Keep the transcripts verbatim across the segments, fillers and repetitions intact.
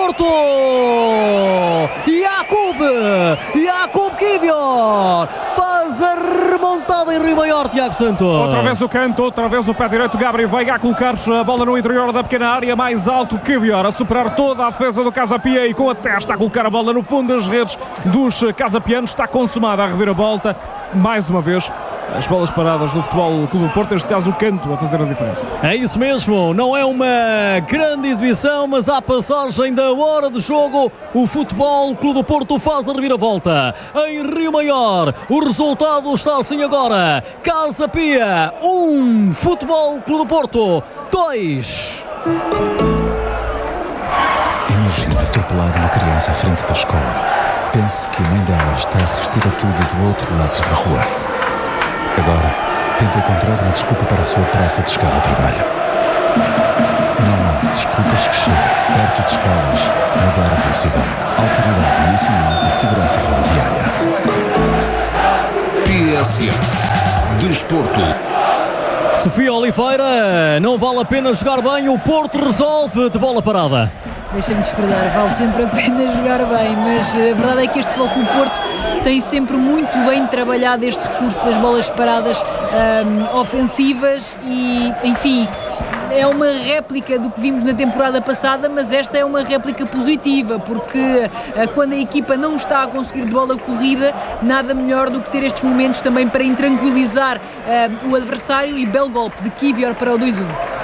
Porto. Jakub, Jakub Kivior faz a remontada em Rio Maior, Tiago Santos. Outra vez o canto, outra vez o pé direito, Gabriel Veiga a colocar a bola no interior da pequena área, mais alto Kivior a superar toda a defesa do Casa Pia e com a testa a colocar a bola no fundo das redes dos casapianos. Está consumada a reviravolta, mais uma vez as bolas paradas do Futebol Clube do Porto, neste caso o canto a fazer a diferença. É isso mesmo, não é uma grande exibição, mas à passagem da hora de jogo, o Futebol Clube do Porto faz a reviravolta em Rio Maior. O resultado está assim agora: Casa Pia um, Futebol Clube do Porto dois. Imagina atropelar uma criança à frente da escola. Pense que a mãe dela está a assistir a tudo do outro lado da rua. Agora, tenta encontrar uma desculpa para a sua pressa de chegar ao trabalho. Não há desculpas que cheguem perto de escolas mudar a velocidade. Autoridade Nacional de Segurança Rodoviária. T S F Desporto. Sofia Oliveira, não vale a pena jogar bem, o Porto resolve de bola parada. Deixa-me discordar, vale sempre a pena jogar bem, mas a verdade é que este Futebol Clube do Porto tem sempre muito bem trabalhado este recurso das bolas paradas um, ofensivas e, enfim, é uma réplica do que vimos na temporada passada, mas esta é uma réplica positiva, porque uh, quando a equipa não está a conseguir de bola corrida, nada melhor do que ter estes momentos também para intranquilizar uh, o adversário, e belo golpe de Kivior para o dois a um.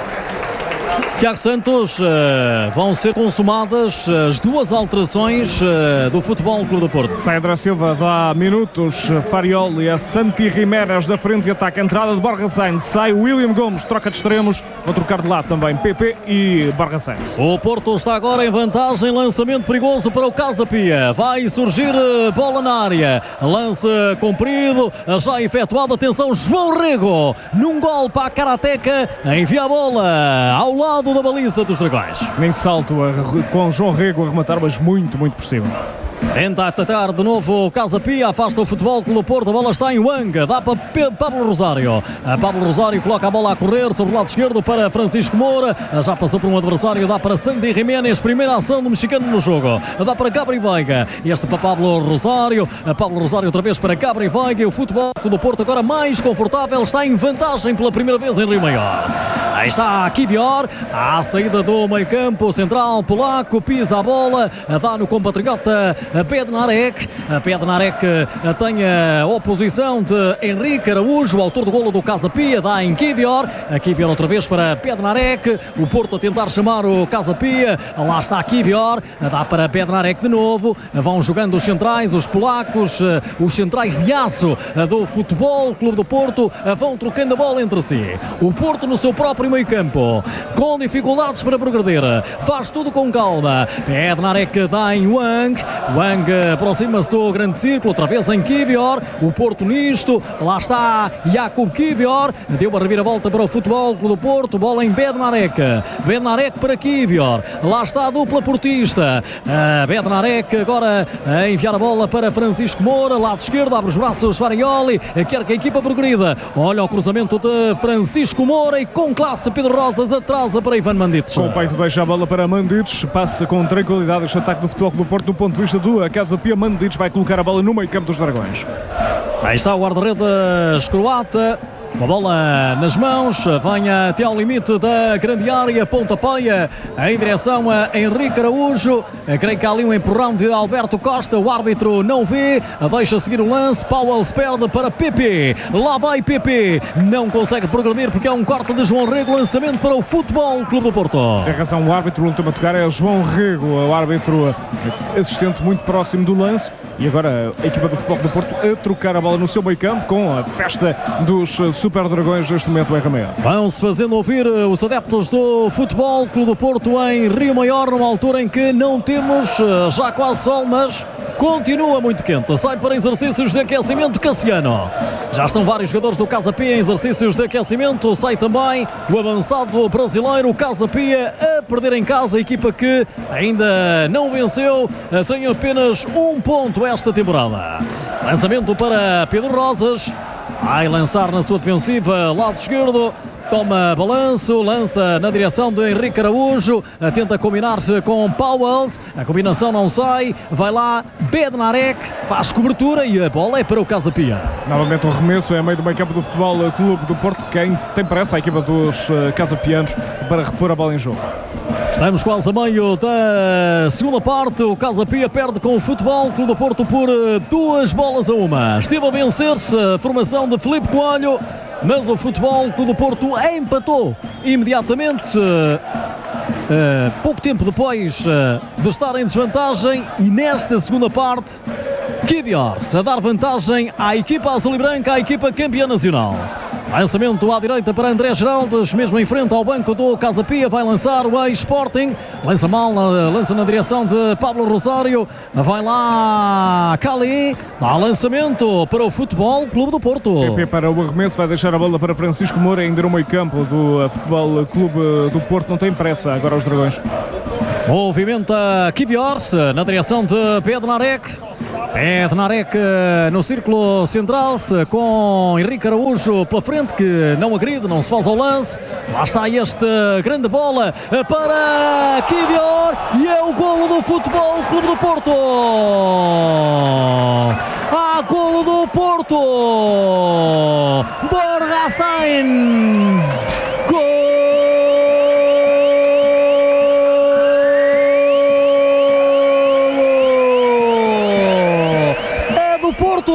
Tiago Santos, uh, vão ser consumadas as duas alterações uh, do Futebol Clube do Porto. Sai André Silva, dá minutos, Farioli a Santi Jiménez da frente e ataque. Entrada de Borja Sainz, sai William Gomes, troca de extremos, vão trocar de lado também P P e Borja Sainz. O Porto está agora em vantagem, lançamento perigoso para o Casa Pia, vai surgir uh, bola na área, lance comprido, já efetuado, atenção, João Rego, num gol para a Karateca, envia a bola ao lado da baliza dos Dragões. Nem salto a, com João Rego a rematar, mas muito, muito por cima. Tenta atacar de novo o Casa Pia, afasta o Futebol Clube do Porto, a bola está em Wang, dá para P Pablo Rosário. A Pablo Rosário coloca a bola a correr sobre o lado esquerdo para Francisco Moura, já passou por um adversário, dá para Sandy Jiménez, primeira ação do mexicano no jogo, dá para Gabriel Veiga, este para Pablo Rosário, a Pablo Rosário outra vez para Gabriel Veiga, e o Futebol Clube do Porto agora mais confortável, está em vantagem pela primeira vez em Rio Maior. Aí está Kivior, à saída do meio campo, central polaco, pisa a bola, dá no compatriota Bednarek. Bednarek tem a oposição de Henrique Araújo, autor do golo do Casa Pia, dá em Kivior. A Kivior outra vez para Bednarek. O Porto a tentar chamar o Casa Pia. Lá está Kivior, dá para Bednarek de novo. Vão jogando os centrais, os polacos, os centrais de aço do Futebol Clube do Porto, vão trocando a bola entre si. O Porto no seu próprio meio campo, com dificuldades para progredir, faz tudo com calma. Bednarek dá em Wang. Wang aproxima-se do grande círculo, outra vez em Kivior, o Porto nisto, lá está Jakub Kivior, deu uma reviravolta para o Futebol Clube do Porto, bola em Bednarek, Bednarek para Kivior, lá está a dupla portista, uh, Bednarek agora a enviar a bola para Francisco Moura, lado esquerdo, abre os braços Farioli, quer que a equipa progrida, olha o cruzamento de Francisco Moura e com classe Pedro Rosas atrasa para Ivan Mandic. Com o peito deixa a bola para Mandic, passa com tranquilidade este ataque do Futebol Clube do Porto do ponto de vista do Casa Pia. Mandic vai colocar a bola no meio campo dos Dragões. Aí está o guarda-redes croata, com a bola nas mãos, vem até ao limite da grande área, pontapeia em direção a Henrique Araújo. Creio que há ali um empurrão de Alberto Costa, o árbitro não vê, deixa seguir o lance. Powell se perde para P P, lá vai P P, não consegue progredir porque é um corte de João Rego, lançamento para o Futebol Clube do Porto. Tem razão, o árbitro, o último a tocar é João Rego, o árbitro assistente muito próximo do lance. E agora a equipa do Futebol Clube do Porto a trocar a bola no seu meio campo com a festa dos Super Dragões neste momento em Rio Maior. Vão-se fazendo ouvir os adeptos do Futebol Clube do Porto em Rio Maior, numa altura em que não temos já quase sol, mas continua muito quente. Sai para exercícios de aquecimento Cassiano. Já estão vários jogadores do Casa Pia em exercícios de aquecimento. Sai também o avançado brasileiro Casa Pia a perder em casa. A equipa que ainda não venceu, tem apenas um ponto esta temporada. Lançamento para Pedro Rosas. Vai lançar na sua defensiva, lado esquerdo. toma balanço, lança na direção de Henrique Araújo, tenta combinar-se com Pauwels, a combinação não sai, vai lá Bednarek, faz cobertura e a bola é para o Casa Pia. Novamente o remesso é a meio do meio campo do Futebol Clube do Porto. Quem tem pressa, a equipa dos casapianos, para repor a bola em jogo. Estamos quase a meio da segunda parte. O Casa Pia perde com o Futebol Clube do Porto por duas bolas a uma. Esteve a vencer-se a formação de Filipe Coelho, mas o Futebol Clube do Porto empatou imediatamente, uh, uh, pouco tempo depois uh, de estar em desvantagem, e nesta segunda parte Kivior a dar vantagem à equipa azul e branca, à equipa campeã nacional. Lançamento à direita para André Geraldes, mesmo em frente ao banco do Casa Pia, vai lançar o ex-Sporting, lança mal, lança na direção de Pablo Rosário, vai lá Cali, dá lançamento para o Futebol Clube do Porto. P P para o arremesso, vai deixar a bola para Francisco Moura, ainda no meio campo do Futebol Clube do Porto, não tem pressa agora os Dragões. Movimenta Kivior na direção de Bednarek. Bednarek no círculo central com Henrique Araújo pela frente, que não agride, não se faz ao lance. Lá está esta grande bola para Kivior e é o golo do Futebol Clube do Porto. Há golo do Porto. Borja Sainz. Gol! Porto,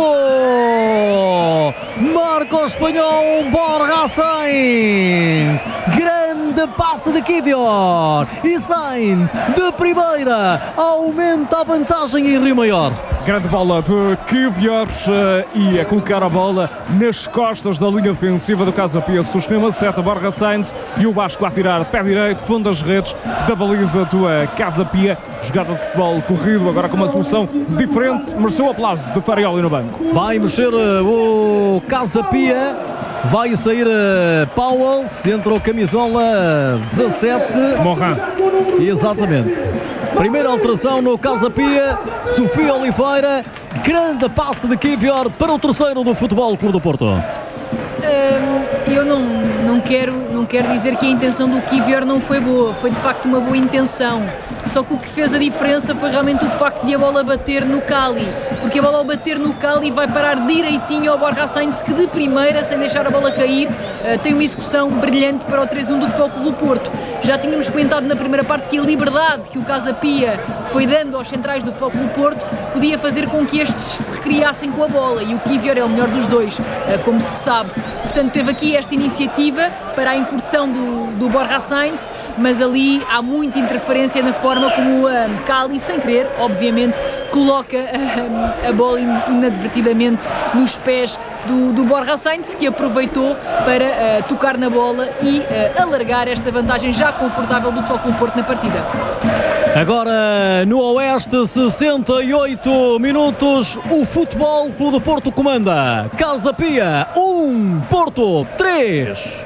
marca o espanhol Borja Sainz, grande passe de Kivior e Sainz de primeira aumenta a vantagem em Rio Maior. Grande bola de Kivior e a colocar a bola nas costas da linha defensiva do Casa Pia. Suscrema seta Borja Sainz e o Vasco a tirar pé direito, fundo das redes da baliza do Casa Pia. Jogada de futebol corrido, agora com uma solução diferente, mereceu o aplauso de Farioli no banco. Vai mexer o Casa Pia, vai sair Pauwels, entrou camisola dezassete. Morin. Exatamente. Primeira alteração no Casa Pia, Sofia Oliveira, grande passe de Kivior para o terceiro do Futebol Clube do Porto. Um, eu não, não, quero, não quero dizer que a intenção do Kivior não foi boa, foi de facto uma boa intenção. Só que o que fez a diferença foi realmente o facto de a bola bater no Cali, porque a bola ao bater no Cali vai parar direitinho ao Borja Sainz, que de primeira, sem deixar a bola cair, uh, tem uma execução brilhante para o três a um do Futebol Clube do Porto. Já tínhamos comentado na primeira parte que a liberdade que o Casa Pia foi dando aos centrais do Futebol Clube do Porto podia fazer com que estes se recriassem com a bola, e o Kivior é o melhor dos dois, uh, como se sabe. Portanto, teve aqui esta iniciativa para a incursão do, do Borja Sainz, mas ali há muita interferência na forma como o um, Cali, sem querer, obviamente, coloca um, a bola inadvertidamente nos pés do, do Borja Sainz, que aproveitou para uh, tocar na bola e uh, alargar esta vantagem já confortável do Futebol Clube Porto na partida. Agora no Oeste, sessenta e oito minutos, o Futebol Clube do Porto comanda. Casa Pia um, Porto três.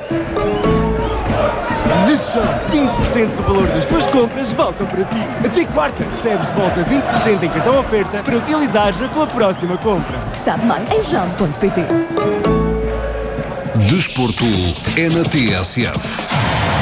Na Shop, vinte por cento do valor das tuas compras voltam para ti. Até quarta recebes de volta vinte por cento em cartão oferta para utilizares na tua próxima compra. Sabe mais em jam ponto pt. Desporto é na T S F.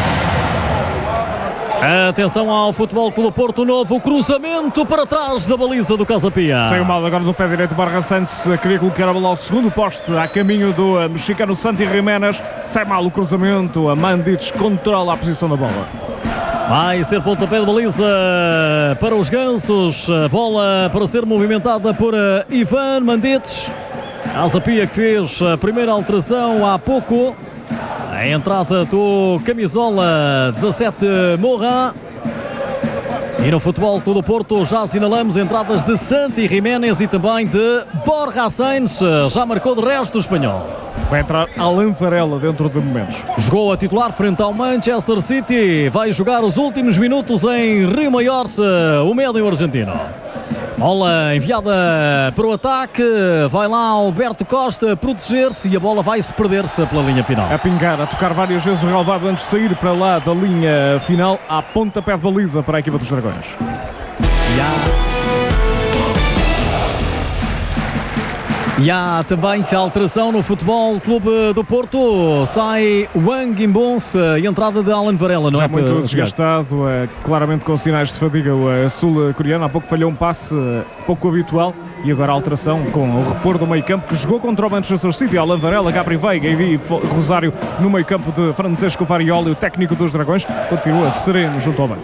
Atenção ao Futebol Clube do Porto, novo cruzamento para trás da baliza do Casa Pia. Saiu mal agora do pé direito, Borja Sainz queria colocar a bola ao segundo poste, a caminho do mexicano Santi Jiménez. Sai mal o cruzamento, a Mandic controla a posição da bola. Vai ser pontapé de baliza para os gansos, a bola para ser movimentada por Ivan Mandic. Casa Pia que fez a primeira alteração há pouco. A entrada do camisola dezassete Morin. E no Futebol Clube do Porto já assinalamos entradas de Santi Jiménez e também de Borja Sainz. Já marcou de resto o espanhol. Vai entrar Alan Varela dentro de momentos. Jogou a titular frente ao Manchester City. Vai jogar os últimos minutos em Rio Maior, o médio argentino. Bola enviada para o ataque, vai lá Alberto Costa proteger-se e a bola vai-se perder-se pela linha final. A pingar, a tocar várias vezes o relevado antes de sair para lá da linha final, à pontapé de baliza para a equipa dos Dragões. E há também alteração no Futebol Clube do Porto. Sai Wang Imbon e entrada de Alan Varela, não Já é? muito desgastado, é, claramente com sinais de fadiga o é, sul-coreano. Há pouco falhou um passe é, pouco habitual e agora a alteração com o repor do meio-campo que jogou contra o Manchester City. Alan Varela, Gabriel Veiga e Rosário no meio-campo de Francesco Varioli, o técnico dos Dragões, continua sereno junto ao banco.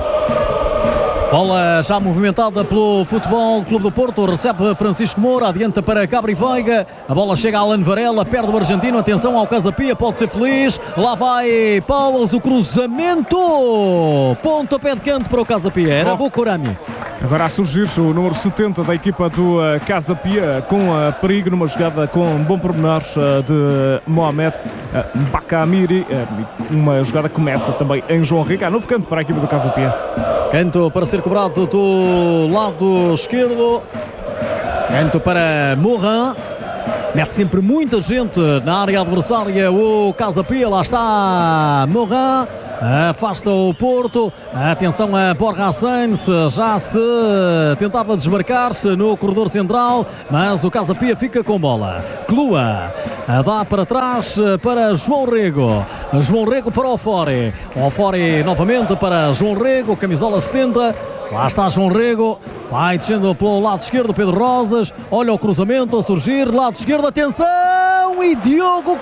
Bola já movimentada pelo Futebol Clube do Porto, recebe Francisco Moura, adianta para Gabriel Veiga, a bola chega a Alan Varela, perde o argentino, atenção ao Casapia, pode ser feliz, lá vai Paulos, o cruzamento, pontapé de canto para o Casapia, era oh. Bukurami. Agora a surgir o número setenta da equipa do uh, Casapia, com uh, perigo numa jogada com um bom pormenor uh, de Mohamed uh, Bakamiri, uh, uma jogada que começa também em João Rico, há novo canto para a equipa do Casapia. Canto para ser cobrado do lado esquerdo. Canto para Morin. Mete sempre muita gente na área adversária o Casapia. Lá está Morin. Afasta o Porto. Atenção a Borja Sainz. Já se tentava desmarcar-se no corredor central, mas o Casapia fica com bola. Clua dá para trás para João Rego. João Rego para o Fore. O Fore novamente para João Rego, camisola setenta. Lá está João Rego. Vai descendo pelo lado esquerdo Pedro Rosas. Olha o cruzamento a surgir. Lado esquerdo, atenção! E Diogo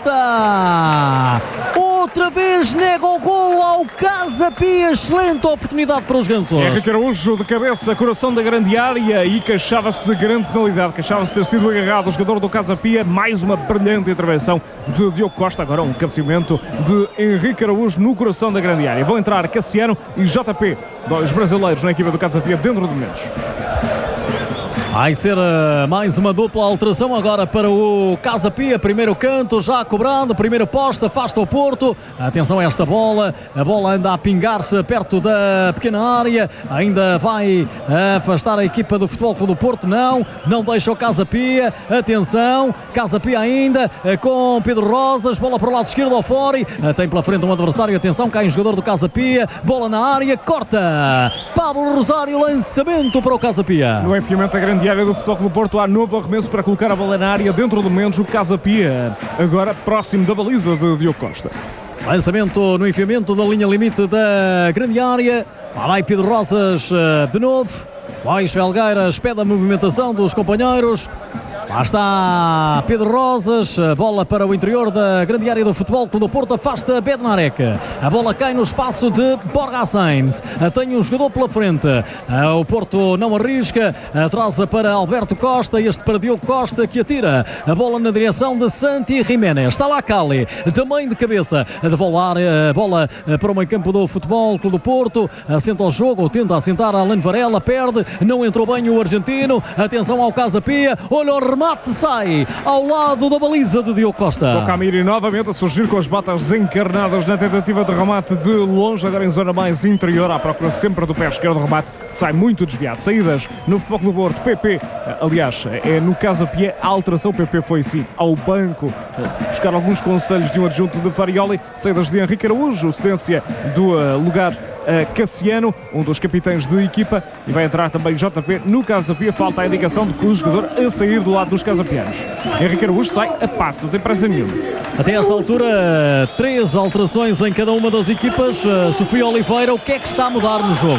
Costa! Outra vez nega o golo ao Casapia. Excelente oportunidade para os gansos. Henrique Araújo de cabeça, coração da grande área e queixava-se de grande penalidade. Queixava-se de ter sido agarrado o jogador do Casapia. Mais uma brilhante intervenção de Diogo Costa. Agora um cabeceamento de Henrique Araújo no coração da grande área. Vão entrar Cassiano e J P, dois brasileiros na equipa do Casapia dentro de momentos. Vai ser uh, mais uma dupla alteração agora para o Casapia. Primeiro canto já cobrado, primeiro poste, afasta o Porto. Atenção a esta bola, a bola anda a pingar-se perto da pequena área. Ainda vai afastar a equipa do Futebol Clube do Porto, não, não deixa o Casapia. Atenção, Casapia ainda com Pedro Rosas, bola para o lado esquerdo ao Fori. Tem pela frente um adversário, atenção, cai um jogador do Casapia, bola na área, corta. Pablo Rosário, lançamento para o Casapia. No enfiamento da grande área do Futebol Clube do Porto há novo arremesso para colocar a bola na área dentro do menos o Casapia, agora próximo da baliza de Diogo Costa. Lançamento no enfiamento da linha limite da grande área. Lá vai Pedro Rosas de novo. Luís Felgueiras pede a movimentação dos companheiros. Lá está Pedro Rosas, bola para o interior da grande área do Futebol Clube do Porto, afasta Bednarek. A bola cai no espaço de Borja Sainz. Tem um jogador pela frente. O Porto não arrisca, atrasa para Alberto Costa, este para Diogo Costa que atira a bola na direção de Santi Jiménez. Está lá Cali, também de cabeça, a devolver a bola para o meio campo do Futebol Clube do Porto. Assenta o jogo, tenta assentar Alan Varela, perde, não entrou bem o argentino. Atenção ao Casapia, olha o remate, sai ao lado da baliza de Diogo Costa. O Camiri novamente a surgir com as botas desencarnadas na tentativa de remate de longe, agora em zona mais interior, à procura sempre do pé esquerdo, o remate sai muito desviado. Saídas no Futebol Clube do Porto, P P, aliás, é no Casapia a alteração, P P foi sim ao banco, buscar alguns conselhos de um adjunto de Varioli. Saídas de Henrique Araújo, cedência do uh, lugar uh, Cassiano, um dos capitães de equipa, e vai entrar também J P no Casapia. Falta a indicação de que o jogador a sair do lado dos casapianos. Henrique Araújo sai a passo, não tem pressa nenhuma. Até esta altura, três alterações em cada uma das equipas. Uh, Sofia Oliveira, o que é que está a mudar no jogo?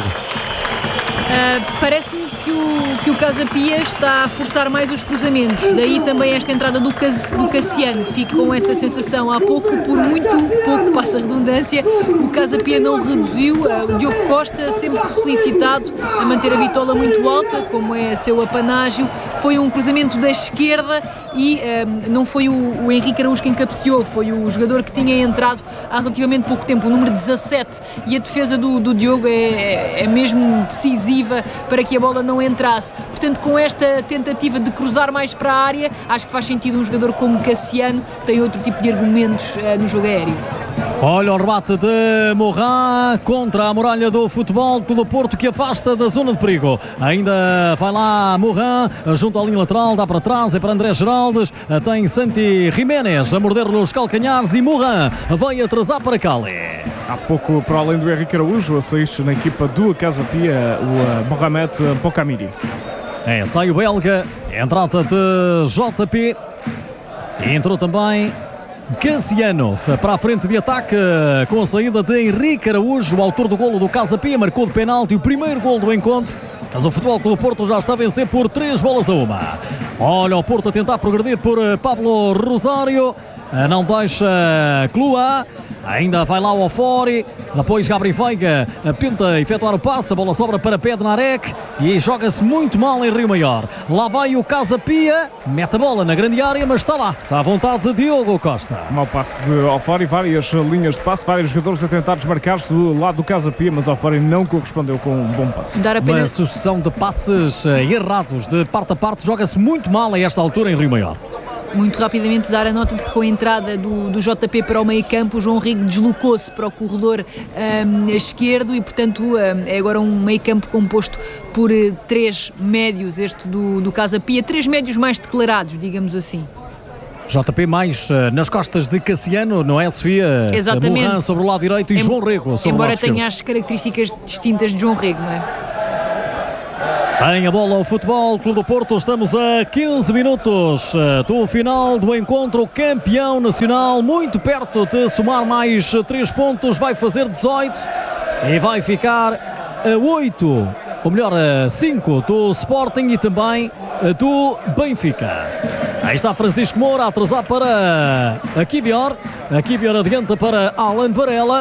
Uh, Parece-me que o, que o Casapia está a forçar mais os cruzamentos, daí também esta entrada do, Cas, do Cassiano. Fico com essa sensação há pouco, por muito pouco, passa a redundância, o Casapia não reduziu. Uh, o Diogo Costa sempre solicitado a manter a bitola muito alta, como é seu apanágio. Foi um cruzamento da esquerda e uh, não foi o, o Henrique Araújo quem cabeceou, foi o jogador que tinha entrado há relativamente pouco tempo, o número dezassete, e a defesa do, do Diogo é, é mesmo decisiva para que a bola não entrasse. Portanto, com esta tentativa de cruzar mais para a área, acho que faz sentido um jogador como Cassiano, que tem outro tipo de argumentos uh, no jogo aéreo. Olha o rebate de Morin contra a muralha do Futebol Clube do Porto, que afasta da zona de perigo. Ainda vai lá Morin, junto à linha lateral, dá para trás, é para André Geraldes. Tem Santi Jiménez a morder nos calcanhares e Morin vai atrasar para Cali. Há pouco, para além do Henrique Araújo, a saíste na equipa do Casapia, o Mohamed Bokamiri. É, sai o belga, entrada de J P. Entrou também Cassiano para a frente de ataque com a saída de Henrique Araújo, o autor do golo do Casa Pia, marcou de penalti o primeiro golo do encontro. Mas o Futebol Clube do Porto já está a vencer por três bolas a uma. Olha o Porto a tentar progredir por Pablo Rosário. Não deixa Clua. Ainda vai lá o Ofori. Depois Gabriel Veiga tenta efetuar o passe. A bola sobra para Bednarek. E joga-se muito mal em Rio Maior. Lá vai o Casa Pia. Mete a bola na grande área, mas está lá. Está à vontade de Diogo Costa. Mau passe de Ofori. Várias linhas de passe. Vários jogadores a tentar desmarcar-se do lado do Casa Pia. Mas Ofori não correspondeu com um bom passe. Dar Uma apenas... sucessão de passes errados de parte a parte. Joga-se muito mal a esta altura em Rio Maior. Muito rapidamente dar a nota de que com a entrada do, do J P para o meio campo, o João Rigo deslocou-se para o corredor um, esquerdo e portanto um, é agora um meio campo composto por uh, três médios, este do, do Casa Pia, três médios mais declarados, digamos assim. J P mais uh, nas costas de Cassiano, não é, Sofia? Exatamente. Moran sobre o lado direito e em, João Rego sobre embora o lado tenha esquerdo. as características distintas de João Rego, não é? Tem a bola o Futebol Clube do Porto, estamos a quinze minutos do final do encontro, campeão nacional, muito perto de somar mais três pontos, vai fazer dezoito e vai ficar a oito, ou melhor a cinco do Sporting e também do Benfica. Aí está Francisco Moura a atrasar para a Kivior, a Kivior adianta para Alan Varela.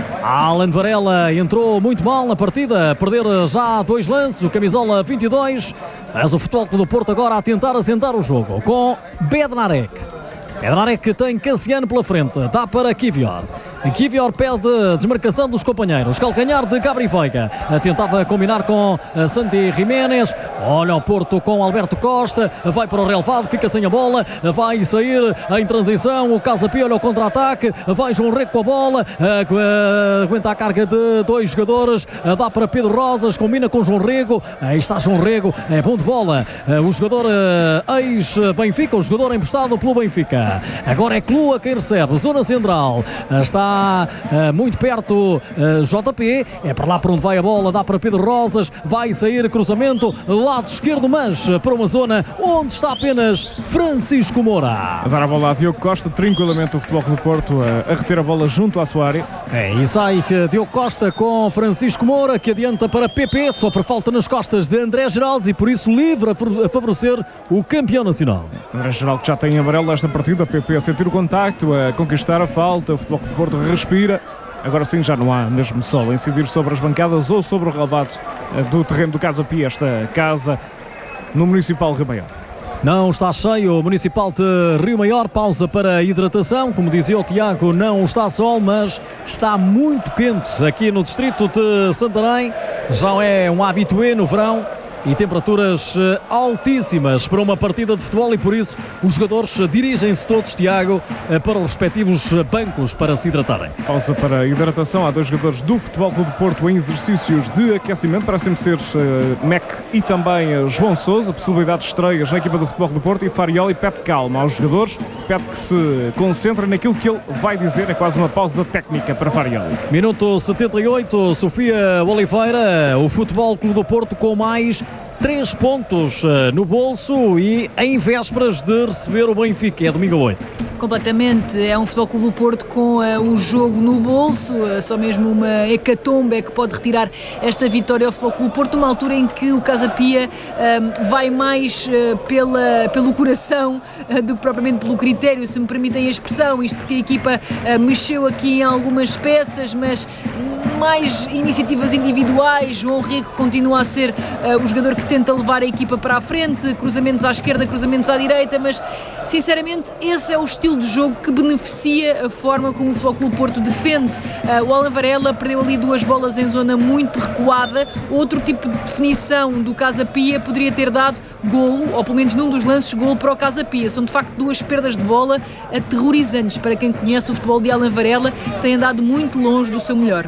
Alan Varela entrou muito mal na partida, a perder já dois lances, o camisola vinte e dois, mas o Futebol Clube do Porto agora a tentar assentar o jogo com Bednarek. Bednarek tem Cassiano pela frente, dá para Kivior. Kivior pede desmarcação dos companheiros, calcanhar de Gabriel Veiga, tentava combinar com Santi Jiménez. Olha o Porto com Alberto Costa, vai para o relevado, fica sem a bola, vai sair em transição, o Casa Pia, olha o contra-ataque, vai João Rego com a bola, aguenta a carga de dois jogadores, dá para Pedro Rosas, combina com João Rego, aí está João Rego, é bom de bola, o jogador ex-Benfica, o jogador emprestado pelo Benfica. Agora é Clua quem recebe, zona central, está Uh, muito perto uh, J P, é para lá para onde vai a bola, dá para Pedro Rosas, vai sair cruzamento, lado esquerdo, mas uh, para uma zona onde está apenas Francisco Moura. A dar a bola a Diogo Costa, tranquilamente o Futebol Clube do Porto uh, a reter a bola junto à sua área. É, e sai uh, Diogo Costa com Francisco Moura, que adianta para P P, sofre falta nas costas de André Geraldes e por isso livre a, a favorecer o campeão nacional. André Geraldes já tem amarelo nesta partida, P P a sentir o contacto, a conquistar a falta, o Futebol Clube do Porto respira, agora sim já não há mesmo sol a incidir sobre as bancadas ou sobre o relevado do terreno do Casa Pia, esta casa no Municipal Rio Maior. Não está cheio o Municipal de Rio Maior, pausa para a hidratação, como dizia o Tiago, não está sol, mas está muito quente aqui no distrito de Santarém, já é um habitué no verão. E temperaturas uh, altíssimas para uma partida de futebol e por isso os jogadores uh, dirigem-se todos, Tiago, uh, para os respectivos uh, bancos para se hidratarem. Pausa para a hidratação, há dois jogadores do Futebol Clube do Porto em exercícios de aquecimento, parecem ser uh, Mac e também uh, João Sousa, possibilidade de estreias na equipa do Futebol Clube do Porto, e Farioli pede calma aos jogadores, pede que se concentrem naquilo que ele vai dizer, é quase uma pausa técnica para Farioli. Minuto setenta e oito, Sofia Oliveira, o Futebol Clube do Porto com mais três pontos uh, no bolso e em vésperas de receber o Benfica, é domingo a oito. Completamente, é um Futebol Clube do Porto com uh, o jogo no bolso, uh, só mesmo uma hecatombe é que pode retirar esta vitória ao Futebol Clube do Porto, numa altura em que o Casa Pia uh, vai mais uh, pela, pelo coração uh, do que propriamente pelo critério, se me permitem a expressão, isto porque a equipa uh, mexeu aqui em algumas peças, mas mais iniciativas individuais. João Rego continua a ser uh, o jogador que tenta levar a equipa para a frente, cruzamentos à esquerda, cruzamentos à direita, mas sinceramente esse é o estilo de jogo que beneficia a forma como o Futebol Clube do Porto defende. Uh, o Alan Varela perdeu ali duas bolas em zona muito recuada, outro tipo de definição do Casa Pia poderia ter dado golo, ou pelo menos num dos lances golo para o Casa Pia. São de facto duas perdas de bola aterrorizantes para quem conhece o futebol de Alan Varela, que tem andado muito longe do seu melhor.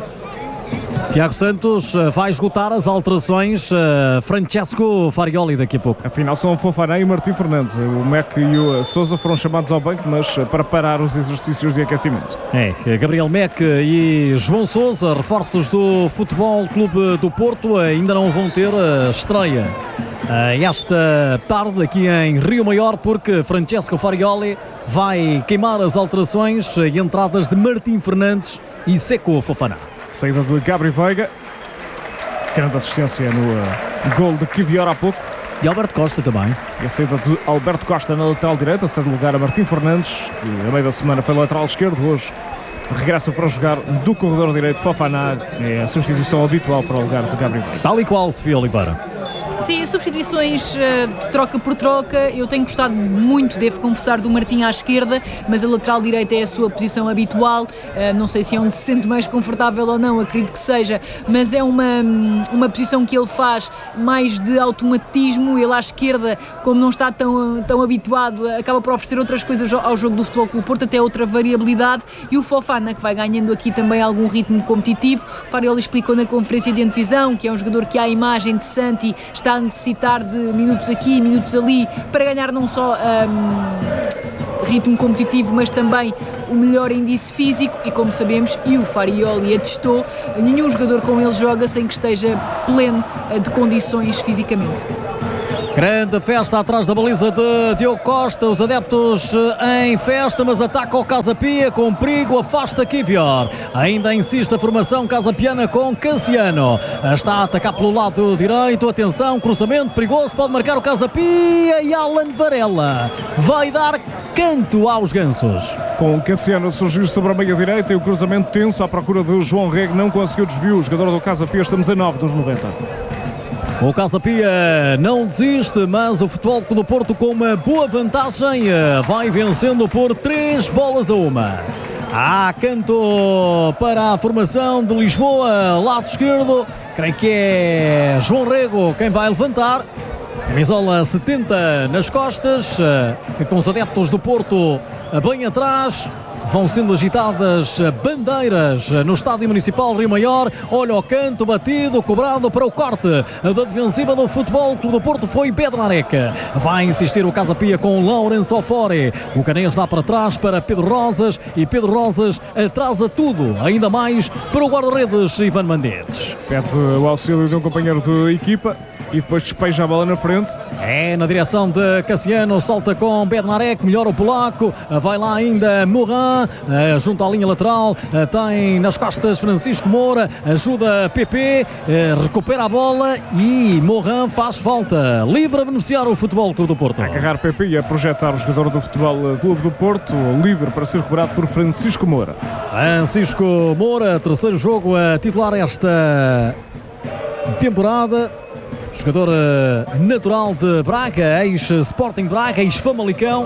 Tiago Santos vai esgotar as alterações, uh, Francesco Farioli daqui a pouco. Afinal são o Fofané e o Martim Fernandes. O Mac e o Sousa foram chamados ao banco, mas para parar os exercícios de aquecimento. É, Gabriel Mac e João Sousa, reforços do Futebol Clube do Porto, ainda não vão ter a estreia esta tarde aqui em Rio Maior, porque Francesco Farioli vai queimar as alterações e entradas de Martim Fernandes e Seco Fofana. Saída de Gabri Veiga, grande assistência no uh, gol de Kivior há pouco. E Alberto Costa também. E a saída de Alberto Costa na lateral direita, cede lugar a Martim Fernandes, que a meio da semana foi lateral esquerdo, hoje regressa para jogar do corredor direito. Fofana é a substituição habitual para o lugar de Gabri Veiga. Tal e qual, Sofia Oliveira. Sim, substituições uh, de troca por troca. Eu tenho gostado muito, devo confessar, do Martim à esquerda, mas a lateral direita é a sua posição habitual. Uh, não sei se é onde se sente mais confortável ou não, acredito que seja, mas é uma, uma posição que ele faz mais de automatismo. Ele à esquerda, como não está tão, tão habituado, acaba por oferecer outras coisas ao jogo do Futebol Clube do Porto, até outra variabilidade. E o Fofana, que vai ganhando aqui também algum ritmo competitivo. O Farioli explicou na conferência de antevisão que é um jogador que, à imagem de Santi, está a necessitar de minutos aqui, minutos ali, para ganhar não só um, ritmo competitivo, mas também o melhor índice físico. E como sabemos, e o Farioli atestou, nenhum jogador com ele joga sem que esteja pleno de condições fisicamente. Grande festa atrás da baliza de Diogo Costa, os adeptos em festa, mas ataca o Casa Pia com perigo, afasta Kivior. Ainda insiste a formação casapiana com Cassiano. Está a atacar pelo lado direito, atenção, cruzamento perigoso, pode marcar o Casa Pia e Alan Varela vai dar canto aos gansos. Com Cassiano a surgir sobre a meia direita e o cruzamento tenso à procura de João Rego, não conseguiu desvio. O jogador do Casa Pia, estamos a nove dos noventa. O Casa Pia não desiste, mas o Futebol Clube do Porto, com uma boa vantagem, vai vencendo por três bolas a uma. Há canto para a formação de Lisboa, lado esquerdo, creio que é João Rego quem vai levantar. Camisola setenta nas costas, com os adeptos do Porto bem atrás. Vão sendo agitadas bandeiras no Estádio Municipal Rio Maior. Olha o canto batido, cobrado para o corte da defensiva do Futebol Clube do Porto. Foi Bednarek. Vai insistir o Casa Pia com Lourenço Ofori. O Canês dá para trás para Pedro Rosas e Pedro Rosas atrasa tudo, ainda mais para o guarda-redes Ivan Mendes. Pede o auxílio de um companheiro de equipa e depois despeja a bola na frente. É na direção de Cassiano, salta com Bednarek, melhora o polaco, vai lá ainda Morin, junto à linha lateral, tem nas costas Francisco Moura, ajuda P P, recupera a bola e Morin faz falta, livre a beneficiar o Futebol Clube do Porto. A agarrar P P e a projetar o jogador do Futebol Clube do Porto, livre para ser cobrado por Francisco Moura. Francisco Moura, terceiro jogo a titular esta temporada. Jogador natural de Braga, ex-Sporting Braga, ex-Famalicão.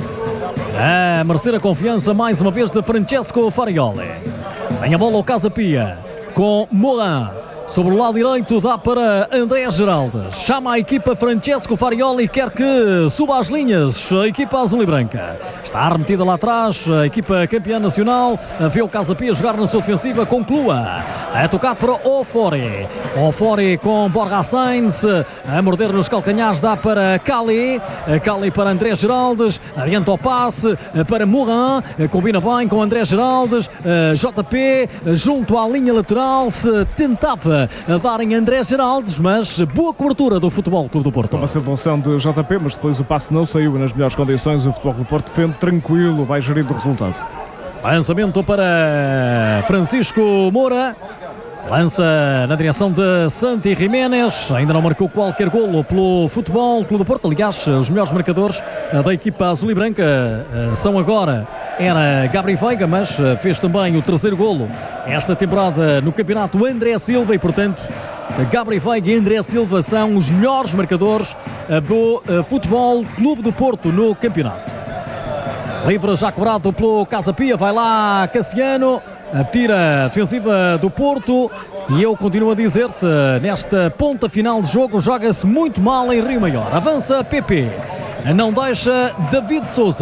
A merecer a confiança mais uma vez de Francesco Farioli. Vem a bola ao Casa Pia com Morin. Sobre o lado direito dá para André Geraldes. Chama a equipa Francesco Farioli, quer que suba as linhas a equipa azul e branca. Está remetida lá atrás a equipa campeã nacional. Vê o Casa Pia jogar na sua ofensiva, conclua. A tocar para Ofori. Ofori com Borja Sainz. A morder nos calcanhares dá para Cali. Cali para André Geraldes. Adianta o passe para Morin. Combina bem com André Geraldes. J P junto à linha lateral. Se tentava a dar em André Geraldes, mas boa cobertura do Futebol Clube do Porto. Uma simulação de J P, mas depois o passe não saiu nas melhores condições. O Futebol Clube do Porto defende tranquilo, vai gerindo o resultado. Lançamento para Francisco Moura. Lança na direção de Santi Jiménez. Ainda não marcou qualquer golo pelo Futebol Clube do Porto. Aliás, os melhores marcadores da equipa azul e branca são agora. Era Gabri Veiga, mas fez também o terceiro golo esta temporada no campeonato, André Silva. E, portanto, Gabri Veiga e André Silva são os melhores marcadores do Futebol Clube do Porto no campeonato. Livre já cobrado pelo Casa Pia. Vai lá Cassiano. A tira defensiva do Porto. E eu continuo a dizer-se, nesta ponta final de jogo, joga-se muito mal em Rio Maior. Avança P P. Não deixa David Sousa.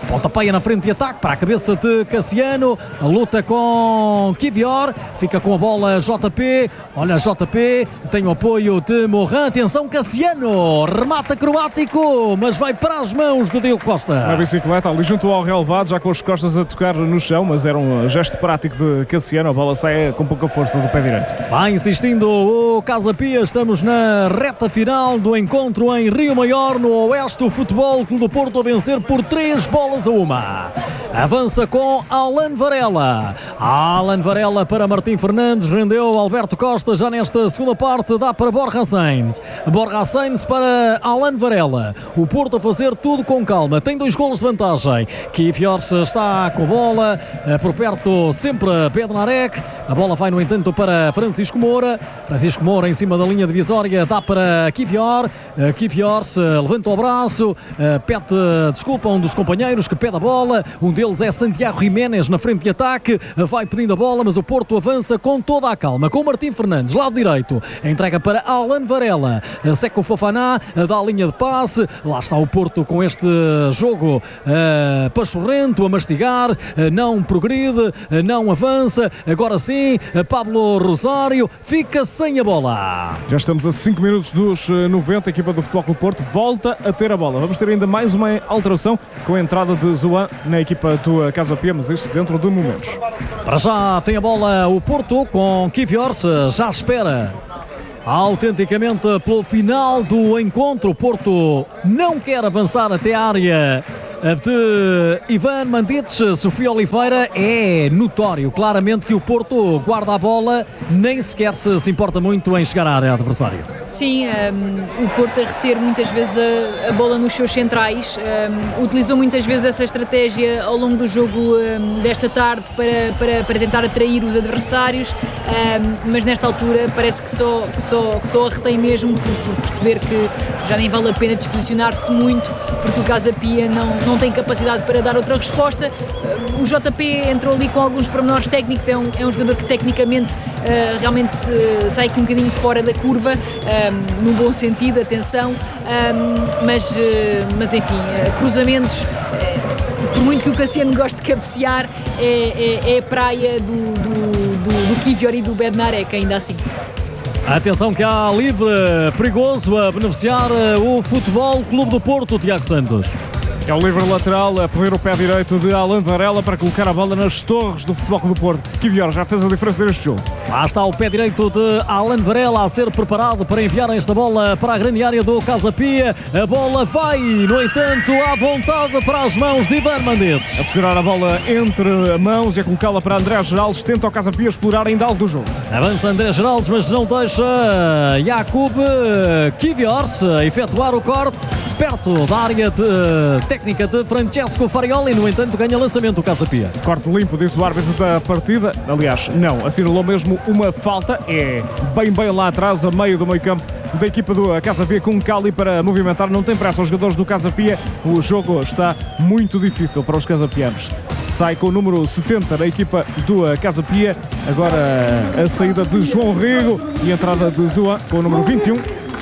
Pontapéia na frente de ataque para a cabeça de Cassiano. A luta com Kivior. Fica com a bola J P. Olha J P. Tem o apoio de Morin. Atenção Cassiano. Remata acrobático. Mas vai para as mãos de Diogo Costa. Na bicicleta ali junto ao relevado. Já com as costas a tocar no chão. Mas era um gesto prático de Cassiano. A bola sai com pouca força do pé direito. Vai insistindo o Casa Pia. Estamos na reta final do encontro em Rio Maior. No Oeste o Futebol Clube do Porto a vencer por três bolas a uma. Avança com Alan Varela. Alan Varela para Martim Fernandes. Rendeu Alberto Costa já nesta segunda parte. Dá para Borja Sainz. Borja Sainz para Alan Varela. O Porto a fazer tudo com calma. Tem dois golos de vantagem. Kivior está com a bola. Por perto sempre Bednarek. A bola vai no entanto para Francisco Moura. Francisco Moura em cima da linha divisória. Dá para Kivior. Kivior levanta o braço. Pede desculpa a um dos companheiros que pede a bola. Um deles é Santiago Jiménez na frente de ataque. Vai pedindo a bola, mas o Porto avança com toda a calma. Com Martim Fernandes, lado direito. Entrega para Alan Varela. Seco Fofana dá a linha de passe. Lá está o Porto com este jogo uh, pachorrento, a mastigar. Uh, não progride, uh, não avança. Agora sim, uh, Pablo Rosário fica sem a bola. Já estamos a cinco minutos dos noventa. A equipa do Futebol Clube Porto volta a ter a bola. Vamos ter ainda mais uma alteração com a entrada de Zouan na equipa do Casa Pia, mas isso dentro de momentos. Para já tem a bola o Porto com Kivior, já espera autenticamente pelo final do encontro. O Porto não quer avançar até a área de Ivan Mandic. Sofia Oliveira, é notório claramente que o Porto guarda a bola, nem sequer se, se importa muito em chegar à área adversária. Sim, um, o Porto a reter muitas vezes a, a bola nos seus centrais, um, utilizou muitas vezes essa estratégia ao longo do jogo um, desta tarde para, para, para tentar atrair os adversários, um, mas nesta altura parece que só, que só, que só a retém mesmo por, por perceber que já nem vale a pena disposicionar-se muito, porque o Casa Pia não não tem capacidade para dar outra resposta. O J P entrou ali com alguns pormenores técnicos, é um, é um jogador que tecnicamente uh, realmente uh, sai aqui um bocadinho fora da curva, um, no bom sentido, atenção, um, mas, uh, mas enfim, uh, cruzamentos, uh, por muito que o Cassiano goste de cabecear, é, é, é a praia do, do, do, do Kivior e do Bednarek, ainda assim. Atenção que há livre perigoso a beneficiar o Futebol Clube do Porto, Tiago Santos. É o livre lateral a perder o pé direito de Alan Varela para colocar a bola nas torres do Futebol Clube do Porto. Kivior já fez a diferença neste jogo. Lá está o pé direito de Alan Varela a ser preparado para enviar esta bola para a grande área do Casa Pia. A bola vai, no entanto, à vontade para as mãos de Ivan Mandic. A segurar a bola entre mãos e a colocá-la para André Geraldes. Tenta o Casa Pia explorar ainda algo do jogo. Avança André Geraldes, mas não deixa Jakub Kivior efetuar o corte perto da área de técnica de Francesco Farioli. No entanto, ganha lançamento o Casa Pia. Corte limpo, disse o árbitro da partida. Aliás, não, assinalou mesmo uma falta. É bem bem lá atrás, a meio do meio campo da equipa do Casa Pia, com Cali para movimentar. Não tem pressa os jogadores do Casa Pia. O jogo está muito difícil para os casapianos. Sai com o número setenta da equipa do Casa Pia. Agora a saída de João Rigo e a entrada de Zouan com o número vinte e um.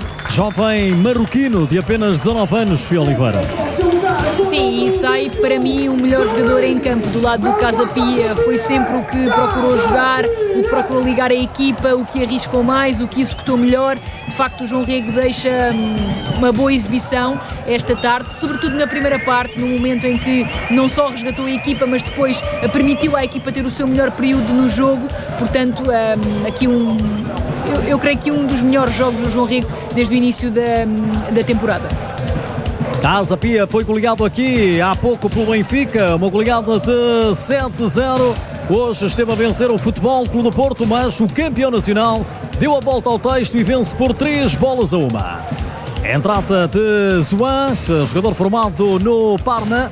Jovem marroquino de apenas dezanove anos, Sofia Oliveira. Sim, e sai para mim o melhor jogador em campo do lado do Casa Pia. Foi sempre o que procurou jogar, o que procurou ligar a equipa, o que arriscou mais, o que executou melhor. De facto, o João Rego deixa hum, uma boa exibição esta tarde, sobretudo na primeira parte, no momento em que não só resgatou a equipa, mas depois permitiu à equipa ter o seu melhor período no jogo. Portanto, hum, aqui um... Eu, eu creio que um dos melhores jogos do João Rego desde o início da, da temporada. Casa Pia foi goleado aqui há pouco pelo Benfica, uma goleada de sete a zero. Hoje esteve a vencer o Futebol Clube do Porto, mas o campeão nacional deu a volta ao texto e vence por três bolas a uma. Entrada de Zouan, jogador formado no Parma.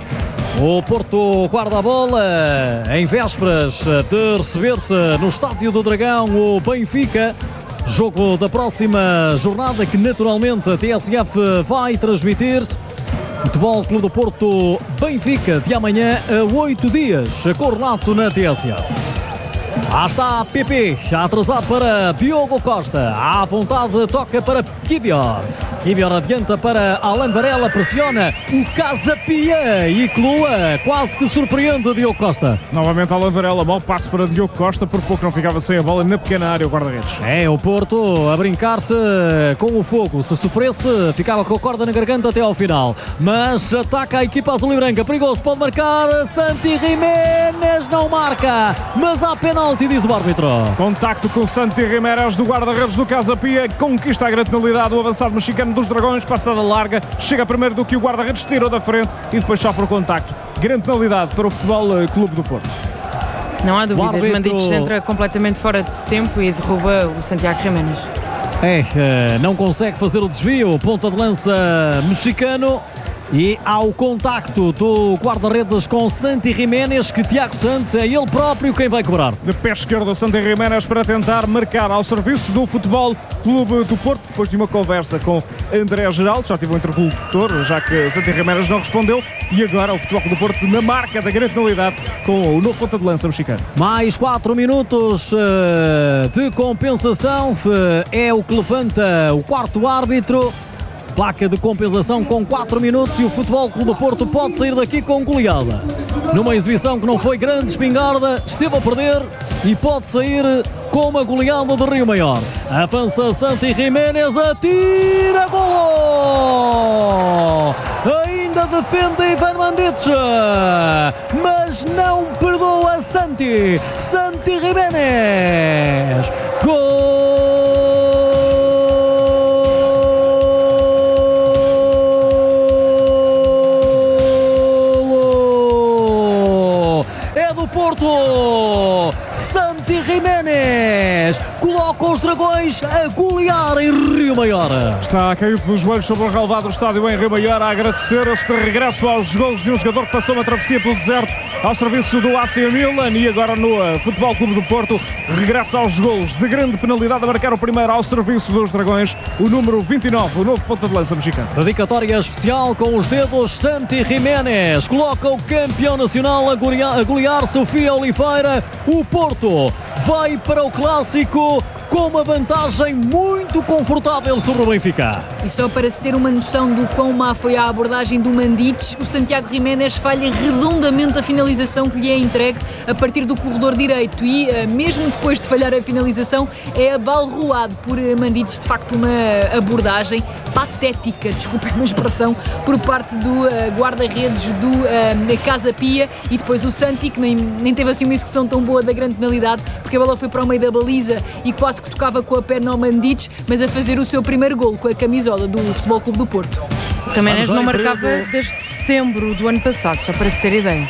O Porto guarda a bola em vésperas de receber-se no Estádio do Dragão o Benfica. Jogo da próxima jornada que naturalmente a T S F vai transmitir. Futebol Clube do Porto Benfica de amanhã a oito dias. Correlato na T S F. Lá está P P, já atrasado para Diogo Costa. À vontade, toca para Kivior. Kivior adianta para Alan Varela, pressiona o Casa Pia e Clua. Quase que surpreende Diogo Costa. Novamente Alan Varela, mau passo para Diogo Costa, por pouco não ficava sem a bola na pequena área o guarda-redes. É, o Porto a brincar-se com o fogo. Se sofresse, ficava com a corda na garganta até ao final. Mas ataca a equipa azul e branca. Perigoso, pode marcar. Santi Jiménez não marca, mas há penalti, diz o árbitro. Contacto com Santi Jiménez do guarda-redes do Casa Pia. Conquista a grande penalidade do avançado mexicano dos Dragões. Passada larga, chega primeiro do que o guarda-redes tirou da frente e depois sofre o contacto. Grande penalidade para o Futebol Clube do Porto. Não há dúvidas, árbitro... Mandites entra completamente fora de tempo e derruba o Santiago Jiménez. É, não consegue fazer o desvio, ponta de lança mexicano. E ao contacto do guarda-redes com Santi Jiménez, que Tiago Santos é ele próprio quem vai cobrar. De pé esquerdo, Santi Jiménez para tentar marcar ao serviço do Futebol Clube do Porto, depois de uma conversa com André Geraldo, já tive um interlocutor, já que Santi Jiménez não respondeu, e agora o Futebol Clube do Porto na marca da grande penalidade com o novo ponta de lança mexicano. Mais quatro minutos uh, de compensação, uh, é o que levanta o quarto árbitro. Placa de compensação com quatro minutos e o Futebol Clube do Porto pode sair daqui com goleada. Numa exibição que não foi grande espingarda, esteve a perder e pode sair com uma goleada do Rio Maior. Avança Santi Jiménez, atira, golo! Ainda defende Ivan Mandic, mas não perdoa Santi. Santi Jiménez, gol! Porto, Santi Jiménez coloca os Dragões a golear em Rio Maior. Está a cair dos joelhos sobre o relvado do estádio em Rio Maior a agradecer este regresso aos golos de um jogador que passou uma travessia pelo deserto ao serviço do A C Milan e agora no Futebol Clube do Porto regressa aos golos de grande penalidade a marcar o primeiro ao serviço dos Dragões, o número vinte e nove, o novo ponta de lança mexicano. Dedicatória especial com os dedos, Santi Jiménez coloca o campeão nacional a golear, a golear Sofia Oliveira. O Porto vai para o Clássico com uma vantagem muito confortável sobre o Benfica. E só para se ter uma noção do quão má foi a abordagem do Mandic, o Santiago Jiménez falha redondamente a finalização que lhe é entregue a partir do corredor direito e, mesmo depois de falhar a finalização, é abalroado por Mandic. De facto, uma abordagem patética, desculpem a expressão, por parte do uh, guarda-redes do uh, Casa Pia, e depois o Santi, que nem, nem teve assim uma execução tão boa da grande penalidade, porque a bola foi para o meio da baliza e quase que tocava com a perna ao Mandic, mas a fazer o seu primeiro golo com a camisola do Futebol Clube do Porto. Jiménez não marcava desde setembro do ano passado, só para se ter ideia.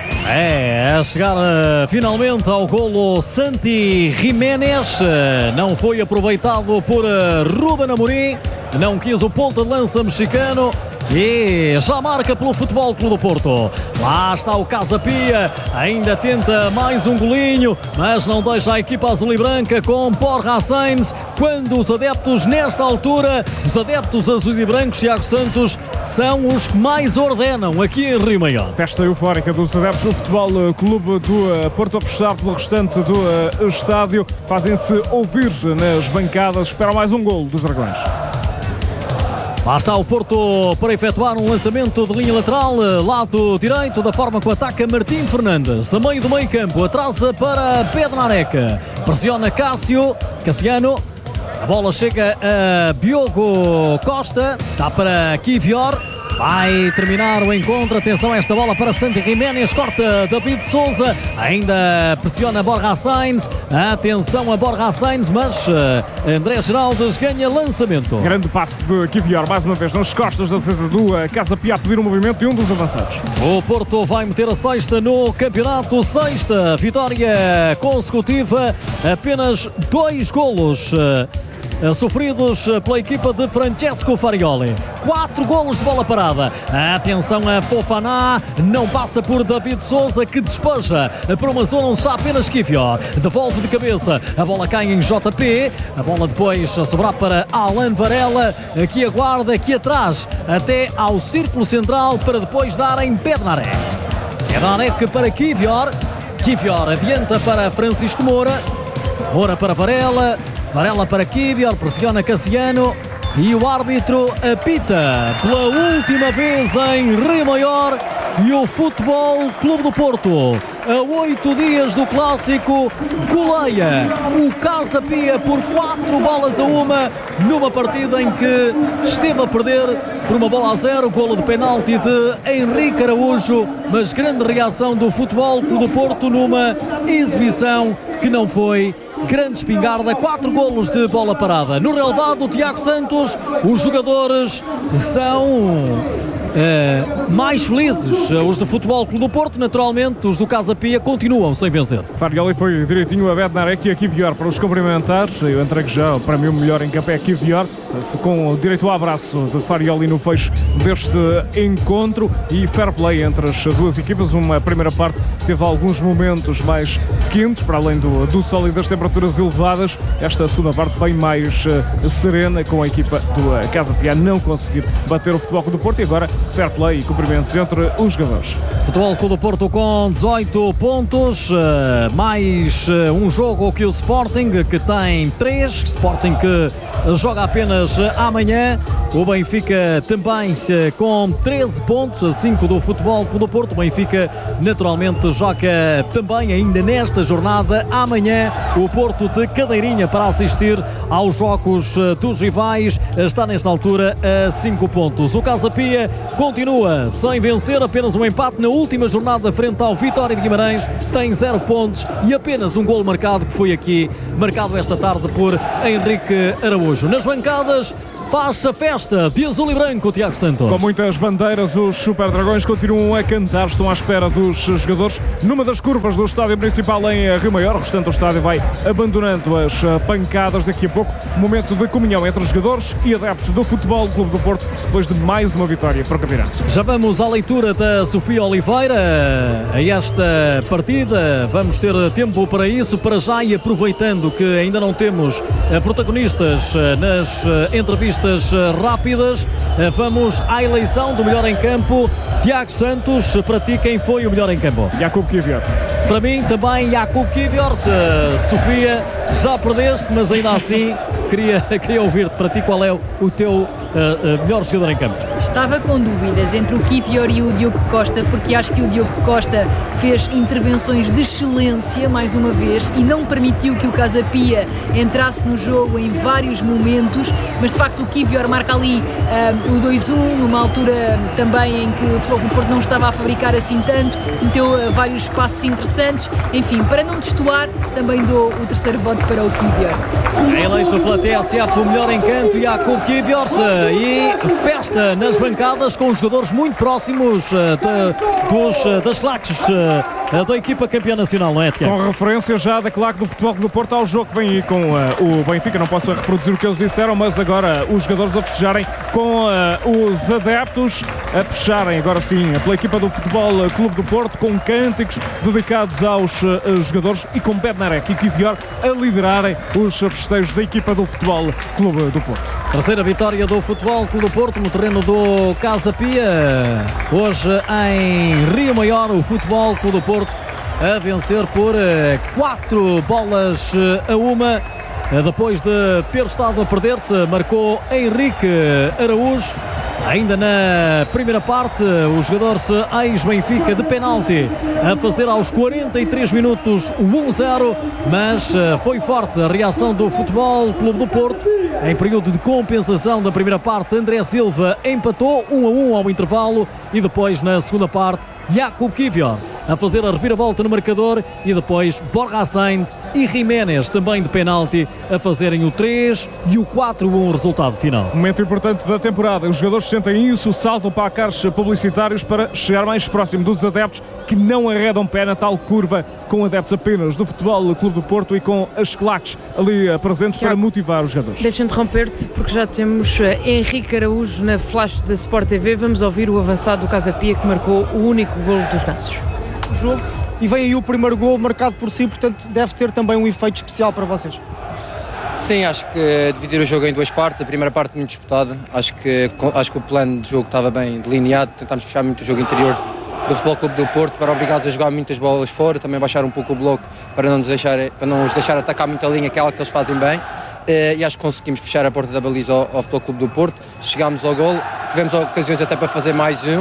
É, a chegar uh, finalmente ao golo Santi Jiménez, uh, não foi aproveitado por uh, Ruben Amorim, não quis o ponta de lança mexicano e já marca pelo Futebol Clube do Porto. Lá está o Casa Pia, ainda tenta mais um golinho, mas não deixa a equipa azul e branca com Borja Sainz, quando os adeptos nesta altura, os adeptos azuis e brancos, Tiago Santos, são os que mais ordenam aqui em Rio Maior. Festa eufórica dos adeptos do Futebol Clube do Porto, a puxar pelo restante do estádio, fazem-se ouvir nas bancadas, esperam mais um golo dos Dragões. Lá está o Porto para efetuar um lançamento de linha lateral, lado direito, da forma que ataca Martim Fernandes. A meio do meio campo, atrasa para Bednarek. Pressiona Cássio, Cassiano. A bola chega a Diogo Costa. Dá para Kivior. Vai terminar o encontro. Atenção a esta bola para Santi Jiménez. Corta David Souza. Ainda pressiona Borja Sainz. Atenção a Borja Sainz, mas uh, André Geraldes ganha lançamento. Grande passe de Kivior, mais uma vez nas costas da defesa do uh, Casa Pia, a pedir o movimento de um dos avançados. O Porto vai meter a sexta no campeonato. Sexta vitória consecutiva. Apenas dois golos Uh, sofridos pela equipa de Francesco Farioli. Quatro golos de bola parada. Atenção a Fofana, não passa por David Souza, que despeja para uma zona onde está apenas Kivior. Devolve de cabeça, a bola cai em J P, a bola depois a sobrar para Alan Varela, aqui aguarda, aqui atrás, até ao círculo central, para depois dar em Bednarek. Bednarek para Kivior. Kivior adianta para Francisco Moura. Moura para Varela. Varela para Kivior. Pressiona Cassiano. E o árbitro apita pela última vez em Rio Maior. E o Futebol Clube do Porto, a oito dias do clássico, goleia o Casa Pia por quatro bolas a uma, numa partida em que esteve a perder por uma bola a zero, golo de penalti de Henrique Araújo, mas grande reação do Futebol Clube do Porto numa exibição que não foi grande espingarda, quatro golos de bola parada. No relevado, o Tiago Santos, os jogadores são Uh, mais felizes, uh, os do Futebol Clube do Porto, naturalmente os do Casa Pia continuam sem vencer. Farioli foi direitinho a Bednarek e a Kivior para os cumprimentares. Eu entrego já, para mim o melhor em campo é a Kivior, com direito ao abraço de Farioli no fecho deste encontro, e fair play entre as duas equipas. Uma primeira parte teve alguns momentos mais quentes, para além do, do sol e das temperaturas elevadas. Esta segunda parte bem mais uh, serena, com a equipa do uh, Casa Pia não conseguir bater o Futebol Clube do Porto. E agora fair play e cumprimentos entre os jogadores. Futebol Clube do Porto com dezoito pontos, uh, mais uh, um jogo que o Sporting, que tem três. Sporting que joga apenas uh, amanhã. O Benfica também uh, com treze pontos, cinco do Futebol Clube do Porto. O Benfica naturalmente joga também ainda nesta jornada. Amanhã o Porto de cadeirinha para assistir aos jogos uh, dos rivais. Está nesta altura a cinco pontos. O Casa Pia continua sem vencer, apenas um empate na última jornada frente ao Vitória de Guimarães, tem zero pontos e apenas um golo marcado, que foi aqui marcado esta tarde por Henrique Araújo. Nas bancadas faz-se a festa de azul e branco, Tiago Santos. Com muitas bandeiras, os Super Dragões continuam a cantar, estão à espera dos jogadores numa das curvas do estádio principal em Rio Maior. O restante do estádio vai abandonando as pancadas. Daqui a pouco, momento de comunhão entre os jogadores e adeptos do Futebol Clube do Porto, depois de mais uma vitória para o campeonato. Já vamos à leitura da Sofia Oliveira a esta partida. Vamos ter tempo para isso, para já, e aproveitando que ainda não temos protagonistas nas entrevistas rápidas, vamos à eleição do melhor em campo. Tiago Santos, para ti quem foi o melhor em campo? Jakub Kivior. Para mim também Jakub Kivior. Sofia, já perdeste, mas ainda assim queria, queria ouvir-te. Para ti, qual é o, o teu uh, uh, melhor jogador em campo? Estava com dúvidas entre o Kivior e o Diogo Costa, porque acho que o Diogo Costa fez intervenções de excelência mais uma vez e não permitiu que o Casa Pia entrasse no jogo em vários momentos, mas de facto o Kivior marca ali uh, o dois um, numa altura também em que o Futebol Porto não estava a fabricar assim tanto, meteu uh, vários passos interessantes. Enfim, para não destoar, também dou o terceiro voto para o Kivior. É eleito pela T S F o melhor em campo, Jakub Kivior, e festa nas bancadas com os jogadores muito próximos uh, de, dos, uh, das claques uh, da equipa campeã nacional, não é, Tiago? Com referência já da claque do Futebol Clube do Porto ao jogo que vem aí com uh, o Benfica. Não posso reproduzir o que eles disseram, mas agora os jogadores a festejarem com uh, os adeptos a puxarem, agora sim, pela equipa do Futebol Clube do Porto, com cânticos dedicados aos uh, jogadores, e com Bednarek e Kivior a liderarem os festejos da equipa do Futebol Clube do Porto. Terceira vitória do Futebol Clube do Porto no terreno do Casa Pia. Hoje em Rio Maior, o Futebol Clube do Porto a vencer por quatro bolas a uma. Depois de ter estado a perder-se, marcou Henrique Araújo. Ainda na primeira parte, o jogador ex-Benfica de penalti a fazer aos quarenta e três minutos o um zero, mas foi forte a reação do Futebol Clube do Porto. Em período de compensação da primeira parte, André Silva empatou um a um ao intervalo, e depois na segunda parte, Jakub Kivior a fazer a reviravolta no marcador, e depois Borja Sainz e Jiménez também de penalti a fazerem o três e o quatro a um, resultado final. Momento importante da temporada, os jogadores sentem isso, saltam para carros publicitários para chegar mais próximo dos adeptos, que não arredam pé na tal curva, com adeptos apenas do Futebol Clube do Porto e com as claques ali presentes, Tiago, para motivar os jogadores. Deixa-me interromper-te, porque já temos Henrique Araújo na flash da Sport T V. Vamos ouvir o avançado do Casa Pia, que marcou o único golo dos Gansos. Jogo, e vem aí o primeiro gol marcado por si, portanto deve ter também um efeito especial para vocês. Sim, acho que dividir o jogo em duas partes, a primeira parte muito disputada, acho que, acho que o plano de jogo estava bem delineado, tentámos fechar muito o jogo interior do Futebol Clube do Porto para obrigá-los a jogar muitas bolas fora, também baixar um pouco o bloco para não nos deixar, para não os deixar atacar muita linha, que é algo que eles fazem bem. E acho que conseguimos fechar a porta da baliza ao, ao Futebol Clube do Porto, chegámos ao golo, tivemos ocasiões até para fazer mais um,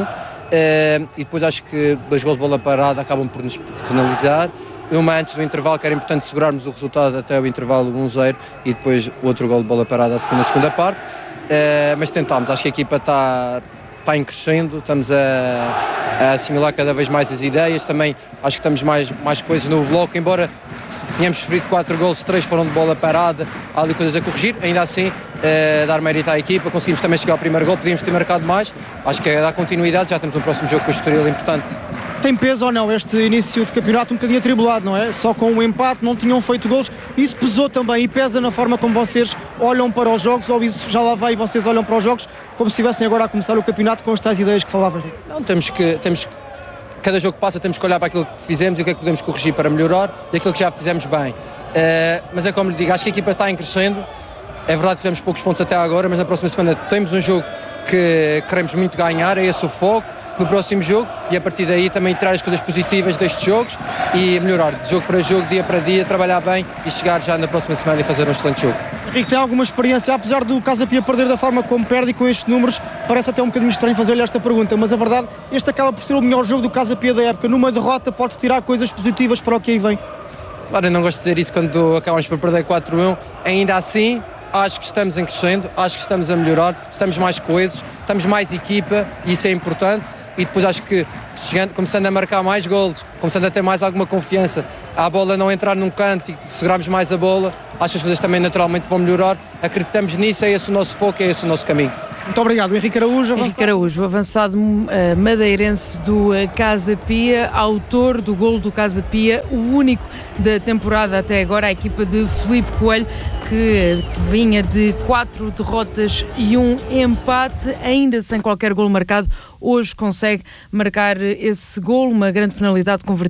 e depois acho que dois golos de bola parada acabam por nos penalizar. Uma antes do intervalo, que era importante segurarmos o resultado até o intervalo um zero, e depois outro golo de bola parada na segunda parte. Uh, mas tentámos, acho que a equipa está tá em crescendo, estamos a, a assimilar cada vez mais as ideias, também acho que estamos mais, mais coisas no bloco, embora tínhamos sofrido quatro golos, três foram de bola parada, há ali coisas a corrigir, ainda assim uh, dar mérito à equipa, conseguimos também chegar ao primeiro gol, podíamos ter marcado mais, acho que é dar continuidade, já temos um próximo jogo com o Estoril importante. Tem peso ou não este início de campeonato um bocadinho atribulado, não é? Só com o empate, não tinham feito golos. Isso pesou também e pesa na forma como vocês olham para os jogos, ou isso já lá vai e vocês olham para os jogos como se estivessem agora a começar o campeonato com as tais ideias que falava, Henrique? Não, temos que, temos que, cada jogo que passa temos que olhar para aquilo que fizemos e o que é que podemos corrigir para melhorar e aquilo que já fizemos bem. Uh, mas é como lhe digo, acho que a equipa está em crescendo. É verdade que fizemos poucos pontos até agora, mas na próxima semana temos um jogo que queremos muito ganhar, é esse o foco no próximo jogo, e a partir daí também tirar as coisas positivas destes jogos e melhorar de jogo para jogo, dia para dia, trabalhar bem e chegar já na próxima semana e fazer um excelente jogo. Henrique, tem alguma experiência, apesar do Casa Pia perder da forma como perde e com estes números, parece até um bocadinho estranho fazer-lhe esta pergunta, mas a verdade, este acaba por ser o melhor jogo do Casa Pia da época. Numa derrota pode-se tirar coisas positivas para o que aí vem. Claro, eu não gosto de dizer isso quando acabamos por perder quatro a um, ainda assim acho que estamos em crescendo, acho que estamos a melhorar, estamos mais coesos, estamos mais equipa e isso é importante. E depois acho que chegando, começando a marcar mais golos, começando a ter mais alguma confiança, a bola não entrar num canto e segurarmos mais a bola, acho que as coisas também naturalmente vão melhorar. Acreditamos nisso, é esse o nosso foco, é esse o nosso caminho. Muito obrigado. Henrique Araújo, avançado. Henrique Araújo, avançado uh, madeirense do uh, Casa Pia, autor do golo do Casa Pia, o único da temporada até agora, a equipa de Filipe Coelho, que, que vinha de quatro derrotas e um empate, ainda sem qualquer golo marcado, hoje consegue marcar esse golo, uma grande penalidade convertida